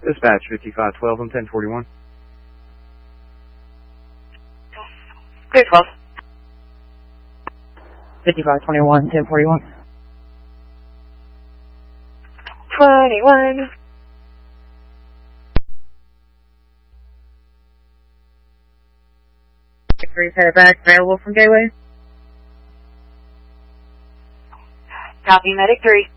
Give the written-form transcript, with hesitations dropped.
Dispatch 5512 on 1041. Clear 12. 5521, 1041. 21. Back available from Gateway. Copy, Medic 3.